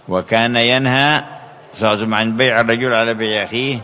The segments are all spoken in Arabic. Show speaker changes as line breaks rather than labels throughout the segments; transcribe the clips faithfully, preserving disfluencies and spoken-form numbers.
وكان ينهى صلى الله عليه وسلم عن بيع الرجل على بيع أخيه،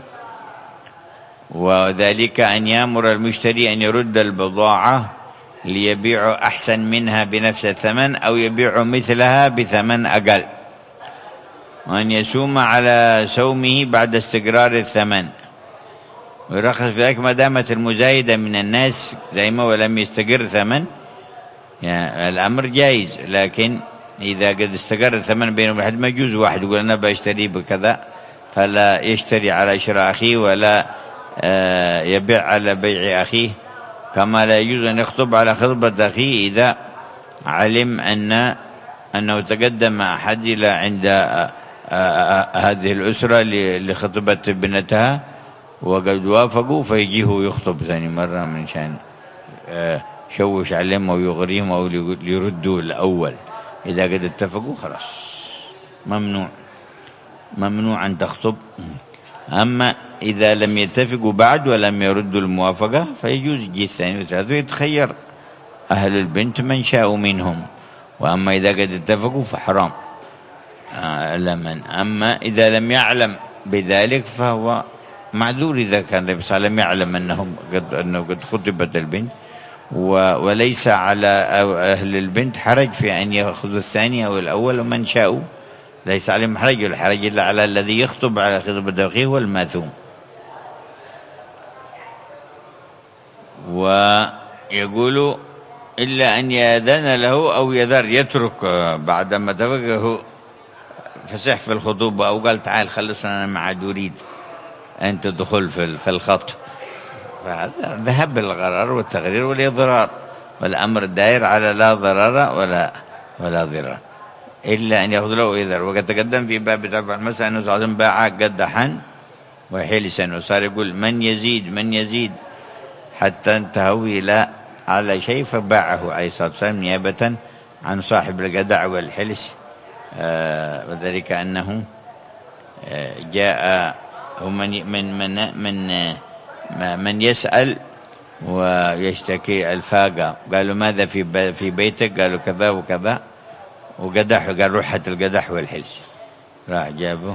وذلك أن يأمر المشتري أن يرد البضاعة ليبيع أحسن منها بنفس الثمن أو يبيع مثلها بثمن أقل، وأن يسوم على سومه بعد استقرار الثمن، ويرخص في ذلك ما دامت المزايدة من الناس دائما ولم يستقر ثمن، يعني الأمر جائز. لكن إذا قد استقر الثمن بينهم الحد ما يجوز واحد يقول أنا بشتري بكذا فلا يشتري على شراء أخيه ولا يبيع على بيع أخيه، كما لا يجوز أن يخطب على خطبة أخيه إذا علم أن أنه تقدم أحد إلى عند هذه الأسرة لخطبة ابنتها وقد وافقوا فيجيه يخطب ثاني مرة من شان شوش عليهم أو يغريهم أو ليردوا الأول. إذا قد اتفقوا خلاص ممنوع ممنوع أن تخطب. أما إذا لم يتفقوا بعد ولم يردوا الموافقة فيجوز يجي الثاني والثالث ويتخير أهل البنت من شاءوا منهم. وأما إذا قد اتفقوا فحرام آه لمن. أما إذا لم يعلم بذلك فهو معذور إذا كان النبي صلى الله عليه وسلم يعلم أنهم قد أنه قد خطبت البنت، وليس على أهل البنت حرج في أن يأخذوا الثاني أو الأول ومن شاءوا، ليس عليهم حرج، الحرج إلا على الذي يخطب على خطبة أخيه والماثوم. ويقول إلا أن يأذن له أو يذر يترك بعدما تفقه فسح في الخطوبة أو قال تعال خلصنا أنا ما عاد أريد أن تدخل في الخط، فهذا ذهب الغرر والتغرير والإضرار، والأمر دائر على لا ضرر ولا ولا ضرر إلا أن يأخذ له إذر. وقد تقدم في باب دفع المسألة أنه صلى الله عليه وسلم باع قدحا وحلسا، وصار يقول من يزيد من يزيد حتى انتهوا إلى على شيء فباعه عليه الصلاة والسلام نيابة عن صاحب القدع والحلس، آه وذلك أنه آه جاء من من من من, آه من يسأل ويشتكي الفاقة، قالوا ماذا في في بيتك؟ قالوا كذا وكذا وقدح، قال روحة القدح والحلس، راح جابه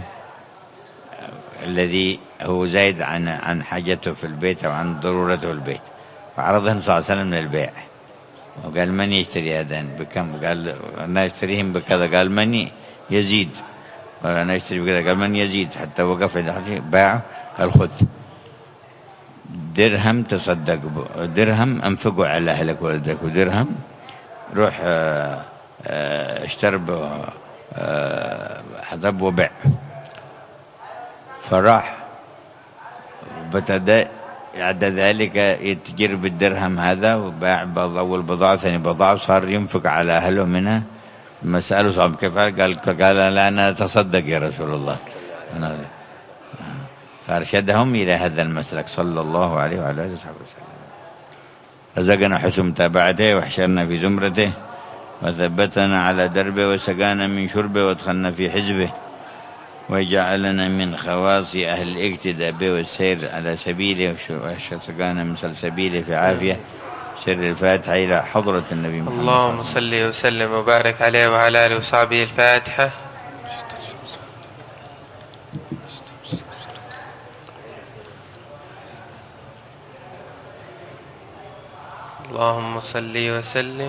الذي هو زايد عن عن حاجته في البيت أو عن ضرورته في البيت، فعرضه صلى الله عليه وسلم للبيع، وقال من يشتري هذان بكم؟ قال أنا أشتريهم بكذا. قال من يزيد؟ قال أنا أشتري بكذا. قال من يزيد؟ حتى وقف باعه. قال خذ درهم تصدق، درهم أنفقه على أهلك وولدك، ودرهم روح اشتري حطب وبيع. فراح بتدا بعد ذلك يتجر بالدرهم هذا وباع أول بضاعة ثاني بضاعة وصار ينفق على أهله منها. لما سأله صاحب كيف قال قال لا أنا أتصدق يا رسول الله. فأرشدهم إلى هذا المسلك صلى الله عليه وعلى آله وصحبه وسلم. رزقنا حسن متابعته وحشرنا في زمرته وثبتنا على دربه وسقانا من شربه وادخلنا في حزبه وجعلنا من خواص أهل الاقتداء به والسير على سبيله وسقانا من سلسبيله في عافية. سر الفاتحة إلى حضرة النبي محمد.
اللهم صل وسلم وبارك عليه وعلى آله وصحبه. الفاتحة. اللهم صل وسلم.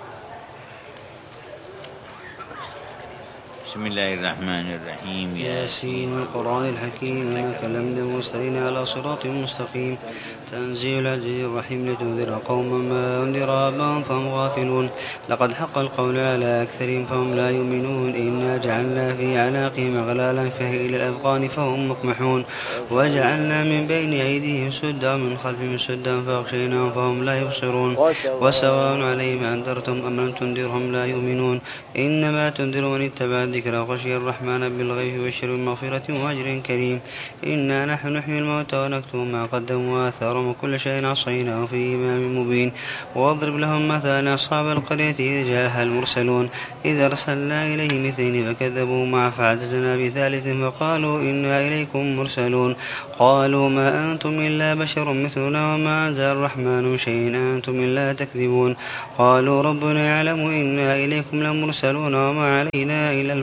بسم الله الرحمن الرحيم.
ياسين القرآن الحكيم إنك لمن المرسلين على صراط مستقيم. تنزيل العزيز الرحيم لتنذر قوما ما أنذر آباءهم فهم غافلون. لقد حق القول على أكثرهم فهم لا يؤمنون. إنا جعلنا في أعناقهم أغلالا فهي إلى الأذقان فهم مقمحون. وجعلنا من بين أيديهم سدا ومن خلفهم سدا فأغشيناهم فهم لا يبصرون. وسواء عليهم أنذرتم أم لم تنذرهم لا يؤمنون. إنما تنذر من اتبع الذكر وخشي الرحمن بالغيب وبشر بمغفرة وأجر كريم. إنا نحن نحيي الموتى ونكتب ما قدموا وآثارهم وكل شيء عصيناه في إمام مبين. واضرب لهم مثلا أصحاب القرية إذ جاءها المرسلون إذ أرسلنا إليهم اثنين فكذبوا معه فعززنا بثالث فقالوا إنا إليكم مرسلون. قالوا ما أنتم إلا بشر مثلنا وما أنزل الرحمن من شيء أنتم إلا تكذبون. قالوا ربنا يعلم إنا إليكم لمرسلون وما علينا إلا البلاغ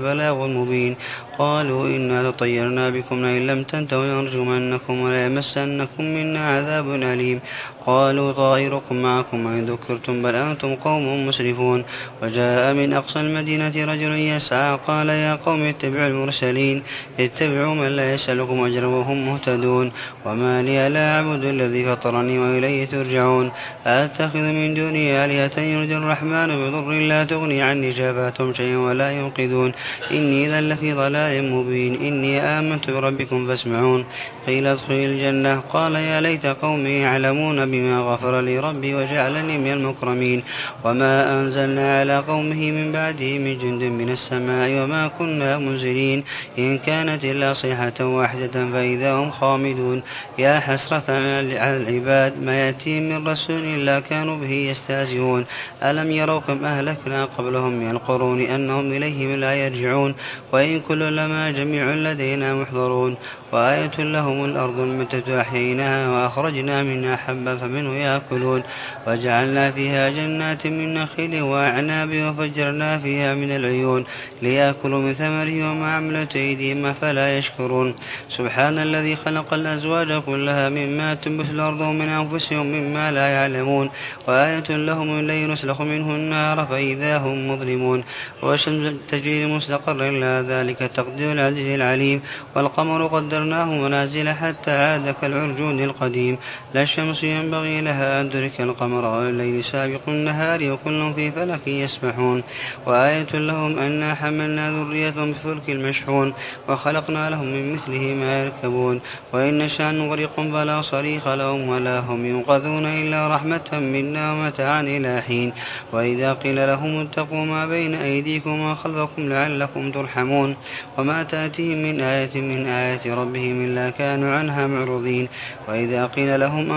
بلاغ مبين. قالوا إنا تطيرنا بكم لئن لم تنتهوا لنرجمنكم وليمسنكم منا عذاب أليم. قالوا طائركم معكم وإن ذكرتم بل أنتم قوم مسرفون. وجاء من أقصى المدينة رجل يسعى قال يا قوم اتبعوا المرسلين اتبعوا من لا يسألكم أجرا وهم مهتدون. وما لي لا أعبد الذي فطرني وإليه ترجعون. أتخذ من دونه آلهة يرجى الرحمن بضر لا تغني عني شفاعتهم شيئا ولا ينقذون. إني إذا لفي ضلال مبين. إني آمنت بربكم فاسمعون. قيل ادخل الجنة قال يا ليت قومي يعلمون بما غفر لي ربي وجعلني من المكرمين. وما أنزلنا على قومه من بعده من جند من السماء وما كنا منزلين. إن كانت إلا صيحة واحدة فإذا هم خامدون. يا حسرة على العباد ما يأتيهم من رسول إلا كانوا به يستهزئون. ألم يروا كم أهلكنا قبلهم من القرون أنهم إليهم لا يرجعون. وإن كل لما جميع لدينا محضرون. وآية لهم الأرض الميتة أحييناها وأخرجنا منها حبا فمنه يأكلون. وجعلنا فيها جنات من نخيل وأعناب وفجرنا فيها من العيون ليأكلوا من ثمره وما عملت أيديهم فلا يشكرون. سبحان الذي خلق الأزواج كلها مما تنبت الأرض من أنفسهم مما لا يعلمون. وآية لهم الليل يسلخ منه النار فإذا هم مظلمون. والشمس تجري لمستقر لا ذلك تقدير العزيز العليم. والقمر قدرناه منازل حتى عاد كالعرجون القديم. لا الشمس ينبغي لها أن تدرك القمر والليل سابق النهار وكل في فلك يسبحون. وآية لهم أنا حملنا ذريتهم بفلك المشحون وخلقنا لهم من مثله ما يركبون. وإن نشأ نغرقهم فلا صريخ لهم ولا هم ينقذون إلا رحمة منا ومتاعا إلى حين. وإذا قيل لهم اتقوا ما بين أيديكم وما خلفكم لعلكم ترحمون. وما تأتيهم من آية من آيات ربهم إلا كانوا عنها معرضين. وإذا قيل لهم